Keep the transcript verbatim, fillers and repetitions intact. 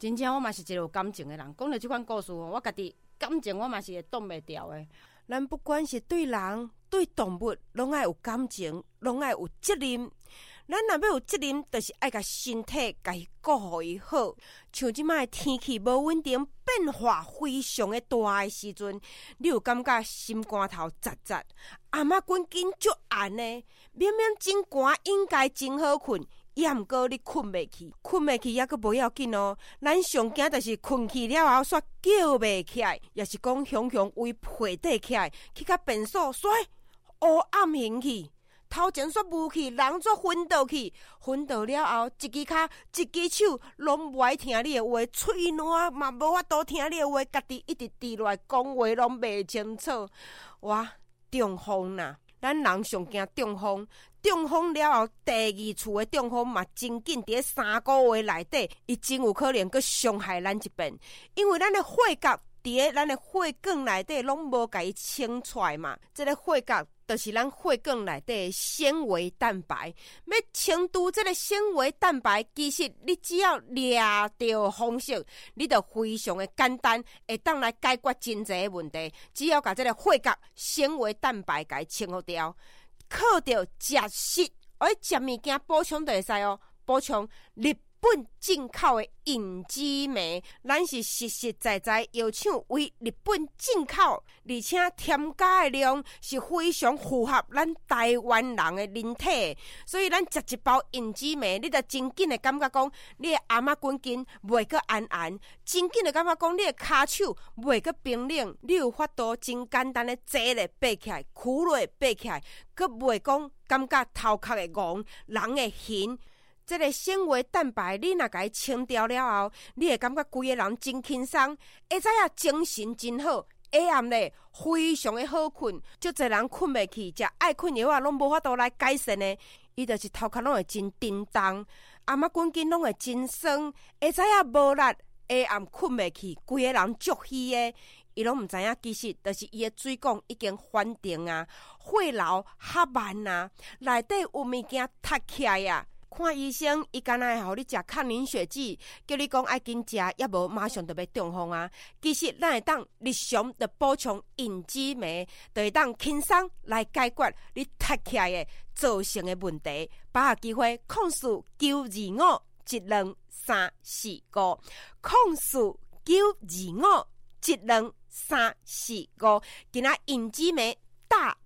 真正我嘛是一个有感情的人，讲到这款故事，我家己感情我嘛是会挡袂掉的。咱不管是对人、对动物，拢爱有感情，拢爱有责任。咱若要有责任，就是爱甲身体甲伊顾互伊好。像即摆天气无稳定，变化非常的大的时阵，你有感觉心肝头扎扎，阿妈滚紧足暗呢？明明真寒，应该真好困。也毋过你困袂去，困袂去也阁无要紧哦。咱上惊就是困去了后煞叫袂起来，也是讲雄雄为被底起来，去甲便所煞黑暗形去，头前煞雾去，人煞昏倒去，昏倒了后，一只骹一只手拢无爱听你的话，喙烂嘛无法度听你的话，家己一直伫落来讲话拢袂清楚。哇，中风啦！咱人上惊中风，中风了后，第二次的中风嘛，真紧伫三个月内底，伊真有可能佮伤害咱一遍，因为咱的血管伫咱的血管内底拢无甲伊清出来嘛，这个血管就是咱血管内底的纤维蛋白。要清除这个纤维蛋白，其实你只要掠到方式，你就非常的简单，会当来解决真济的问题。只要把这个血管纤维蛋白甲伊清除掉，靠着食食，而食物件补充就会使哦，补充日本进口的隐基酶，咱是实实在在药厂为日本进口，而且添加的量是非常符合咱台湾人的人体，所以咱食一包隐基酶，你就真紧的感觉讲，你的阿妈滚筋袂阁安安，真紧的感觉讲，你的骹手袂阁冰冷，你有法度真简单的坐咧爬起来，苦咧爬起来，阁袂讲感觉头壳会戆，人会晕。这个纤维蛋白，你若甲伊清掉了后，你会感觉规个人真轻松，会知影精神真好，下暗咧非常的好困。足侪人困袂去，食爱困药啊，拢无法度来改善呢。伊就是头壳拢会真震动，阿妈滚筋拢会真酸，会知影无力，下暗困袂去，规个人足虚的。伊拢毋知影，其实就是伊的水管已经反定啊，血流较慢啊，内底有物件塌起来啊。看医生，伊敢若会互你食抗凝血剂，叫你讲爱紧食，也无马上就要中风啊。其实咱会当日常的补充隐基酶，就会当轻松来解决你塌起来的造成的问题。把握机会，控诉九二五一两三四五，控诉九二五一两三四五，今仔隐基酶大